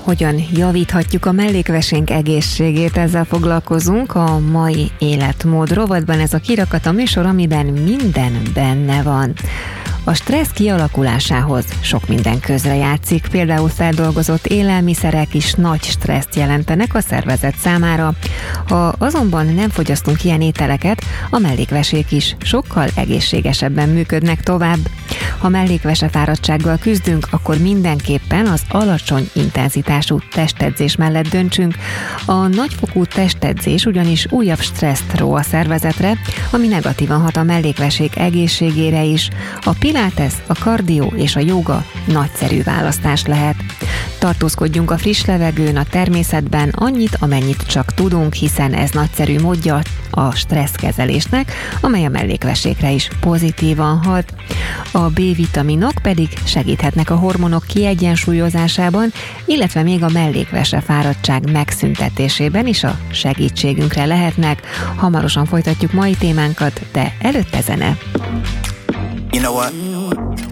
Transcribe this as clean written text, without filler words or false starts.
Hogyan javíthatjuk a mellékvesénk egészségét, ezzel foglalkozunk a mai életmód rovatban. Ez a kirakat, a műsor, amiben minden benne van. A stressz kialakulásához sok minden közrejátszik, például feldolgozott élelmiszerek is nagy stresszt jelentenek a szervezet számára. Ha azonban nem fogyasztunk ilyen ételeket, a mellékvesék is sokkal egészségesebben működnek tovább. Ha mellékvesefáradtsággal küzdünk, akkor mindenképpen az alacsony intenzitású testedzés mellett döntsünk. A nagyfokú testedzés ugyanis újabb stresszt ró a szervezetre, ami negatívan hat a mellékvesék egészségére is. A pilates, a kardió és a jóga nagyszerű választás lehet. Tartózkodjunk a friss levegőn, a természetben annyit, amennyit csak tudunk, hiszen ez nagyszerű módja a stresszkezelésnek, amely a mellékvesékre is pozitívan hat. A B-vitaminok pedig segíthetnek a hormonok kiegyensúlyozásában, illetve még a mellékvesefáradtság megszüntetésében is a segítségünkre lehetnek. Hamarosan folytatjuk mai témánkat, de előtte zene. You know what?